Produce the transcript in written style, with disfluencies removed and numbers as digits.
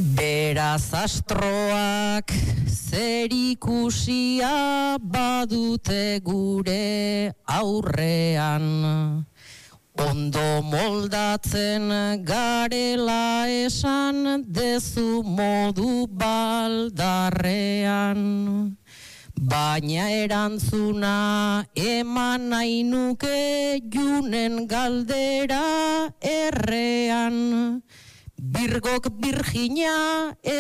Beraz astroak zerikusia badute gure aurrean. Ondo moldatzen garela esan dezu modu baldarrean. Baina erantzuna eman nahi nuke Junen galdera errean. Birgok Birjina